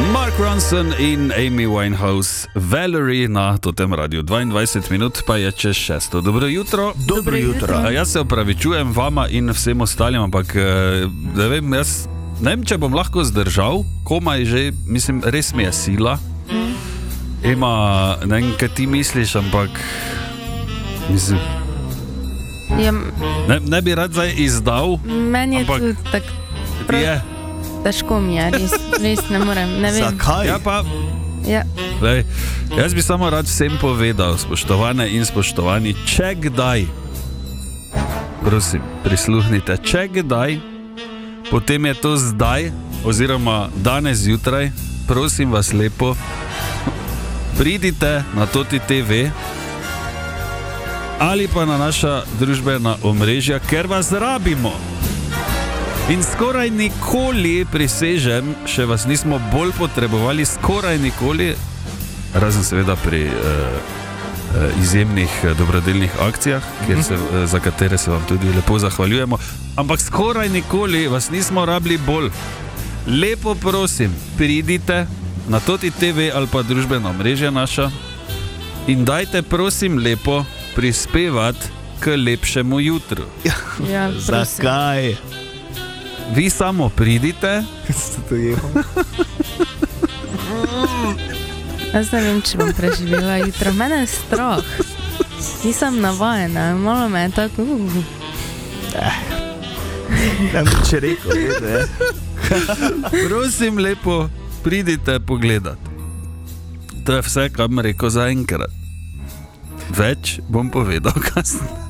Mark Ronson in Amy Winehouse, Valerie na totem radiju. 22 minut pa je čez 6. Dobro jutro. Dobro jutro. Jaz se opravičujem vama in vsem ostalim, ampak ne vem, jaz ne vem, če bom lahko zdržal, komaj že, mislim, res mi je sila. Ema, ne vem, kaj ti misliš, ampak mislim, ne bi rad zdaj izdal. Meni je tudi tako težko mi je, res ne morem, ne vem. Zakaj? Ja pa, Ja. jaz bi samo rad vsem povedal, spoštovane in spoštovani, če kdaj, prosim, prisluhnite, če kdaj, potem je to zdaj, oziroma danes zjutraj, prosim vas lepo, pridite na Toti TV ali pa na naša družbena omrežja, ker vas rabimo. In skoraj nikoli, prisežem, še vas nismo bolj potrebovali, skoraj nikoli, razen seveda pri izjemnih dobrodelnih akcijah, za katere se vam tudi lepo zahvaljujemo, ampak skoraj nikoli vas nismo rabili bolj. Lepo prosim, pridite na Toti TV ali pa družbena omrežja naša in dajte prosim lepo prispevati k lepšemu jutru. Ja, prosim. Zakaj? Vi samo pridite. Jaz ne vem, če bom preživela jutro. Mene je strah. Nisem navajena, malo me je tako... Ne bi če rekel, ne? Prosim lepo, pridite pogledat. To je vse, kar mi rekel za enkrat. Več bom povedal kasneje.